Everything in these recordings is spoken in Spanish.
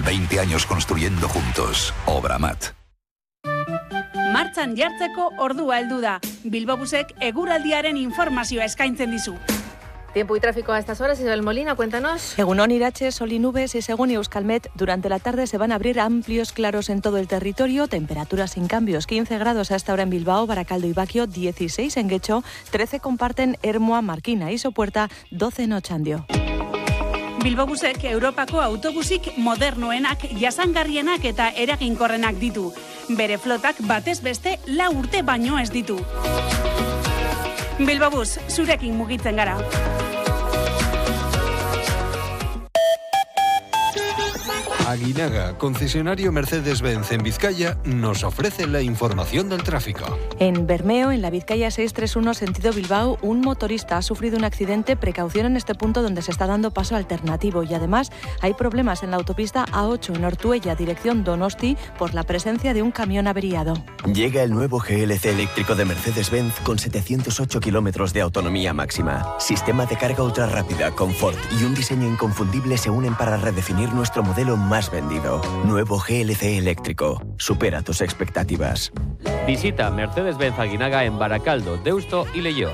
20 años construyendo juntos. Obramat. Martxan jartzeko ordua heldu da. Bilbobusek eguraldiaren informazioa eskaintzen dizu. Tiempo y tráfico a estas horas. Isabel Molina, cuéntanos. Egunon, Irache, sol y nubes, y según Euskalmet, durante la tarde se van a abrir amplios claros en todo el territorio, temperaturas sin cambios, 15 grados a esta hora en Bilbao, Barakaldo y Baquio, 16 en Getxo, 13 comparten Ermua, Markina y Sopuerta, 12 en Otxandio. Bilbobusek Europako autobusik modernoenak, jasangarrienak eta eraginkorrenak ditu. Bere flotak batez beste 4 urte baino ez ditu. Bilbobus, zurekin mugitzen gara. Aguinaga, concesionario Mercedes-Benz en Vizcaya, nos ofrece la información del tráfico. En Bermeo, en la Vizcaya 631 sentido Bilbao, un motorista ha sufrido un accidente. Precaución en este punto donde se está dando paso alternativo, y además hay problemas en la autopista A8 en Ortuella, dirección Donosti, por la presencia de un camión averiado. Llega el nuevo GLC eléctrico de Mercedes-Benz con 708 kilómetros de autonomía máxima. Sistema de carga ultra rápida, confort y un diseño inconfundible se unen para redefinir nuestro modelo más vendido. Nuevo GLC eléctrico. Supera tus expectativas. Visita Mercedes-Benz Aguinaga en Barakaldo, Deusto y Leioa.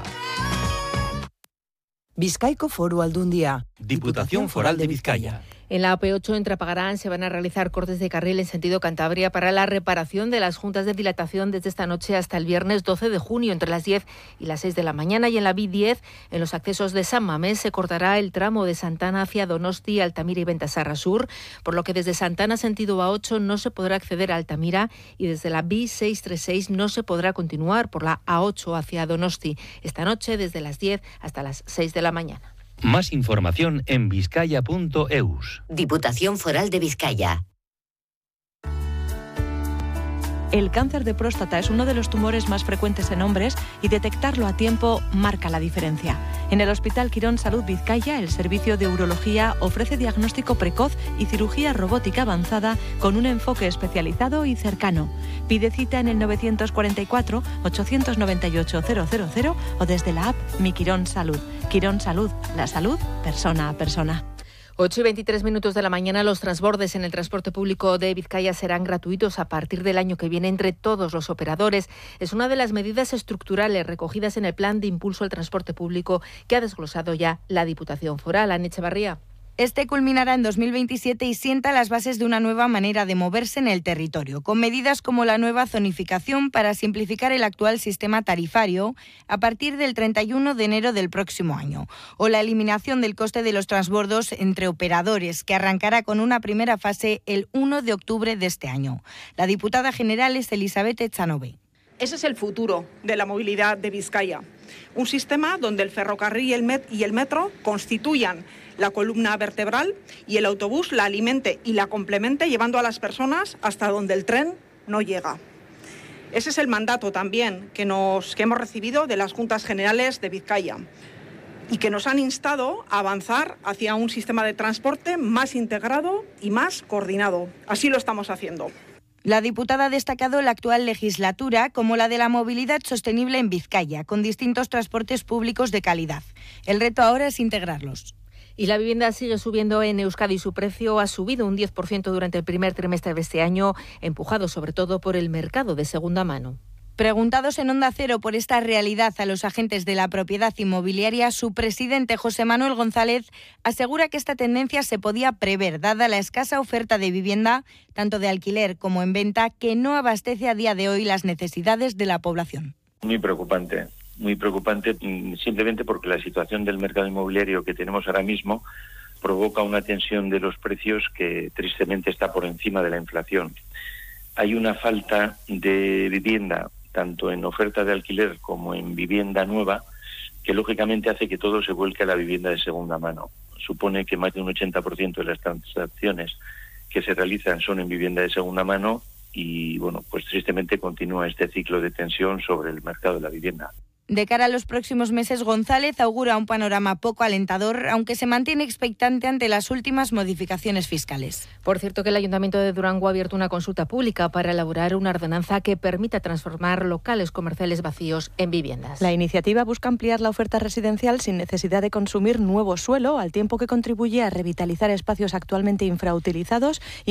Bizkaiko Foru Aldundia. Diputación Foral de Vizcaya. En la AP8 en Trapagarán se van a realizar cortes de carril en sentido Cantabria para la reparación de las juntas de dilatación desde esta noche hasta el viernes 12 de junio entre las 10 y las 6 de la mañana. Y en la B10, en los accesos de San Mamés, se cortará el tramo de Santana hacia Donosti, Altamira y Bentasarra Sur, por lo que desde Santana sentido A8 no se podrá acceder a Altamira, y desde la B636 no se podrá continuar por la A8 hacia Donosti esta noche desde las 10 hasta las 6 de la mañana. Más información en vizcaya.eus. Diputación Foral de Vizcaya. El cáncer de próstata es uno de los tumores más frecuentes en hombres y detectarlo a tiempo marca la diferencia. En el Hospital Quirón Salud Vizcaya, el servicio de urología ofrece diagnóstico precoz y cirugía robótica avanzada con un enfoque especializado y cercano. Pide cita en el 944 898 000 o desde la app Mi Quirón Salud. Quirón Salud, la salud persona a persona. 8:23 de la mañana. Los transbordes en el transporte público de Vizcaya serán gratuitos a partir del año que viene entre todos los operadores. Es una de las medidas estructurales recogidas en el Plan de Impulso al Transporte Público que ha desglosado ya la Diputación Foral. Ana Echevarría. Este culminará en 2027 y sienta las bases de una nueva manera de moverse en el territorio, con medidas como la nueva zonificación para simplificar el actual sistema tarifario a partir del 31 de enero del próximo año, o la eliminación del coste de los transbordos entre operadores, que arrancará con una primera fase el 1 de octubre de este año. La diputada general es Elizabeth Echanove. Ese es el futuro de la movilidad de Vizcaya. Un sistema donde el ferrocarril y el metro constituyan la columna vertebral y el autobús la alimente y la complemente, llevando a las personas hasta donde el tren no llega. Ese es el mandato también que hemos recibido de las Juntas Generales de Vizcaya y que nos han instado a avanzar hacia un sistema de transporte más integrado y más coordinado. Así lo estamos haciendo. La diputada ha destacado la actual legislatura como la de la movilidad sostenible en Vizcaya, con distintos transportes públicos de calidad. El reto ahora es integrarlos. Y la vivienda sigue subiendo en Euskadi. Su precio ha subido un 10% durante el primer trimestre de este año, empujado sobre todo por el mercado de segunda mano. Preguntados en Onda Cero por esta realidad a los agentes de la propiedad inmobiliaria, su presidente José Manuel González asegura que esta tendencia se podía prever, dada la escasa oferta de vivienda, tanto de alquiler como en venta, que no abastece a día de hoy las necesidades de la población. Muy preocupante simplemente porque la situación del mercado inmobiliario que tenemos ahora mismo provoca una tensión de los precios que tristemente está por encima de la inflación. Hay una falta de vivienda, tanto en oferta de alquiler como en vivienda nueva, que lógicamente hace que todo se vuelque a la vivienda de segunda mano. Supone que más de un 80% de las transacciones que se realizan son en vivienda de segunda mano y, bueno, pues tristemente continúa este ciclo de tensión sobre el mercado de la vivienda. De cara a los próximos meses, González augura un panorama poco alentador, aunque se mantiene expectante ante las últimas modificaciones fiscales. Por cierto, que el Ayuntamiento de Durango ha abierto una consulta pública para elaborar una ordenanza que permita transformar locales comerciales vacíos en viviendas. La iniciativa busca ampliar la oferta residencial sin necesidad de consumir nuevo suelo, al tiempo que contribuye a revitalizar espacios actualmente infrautilizados y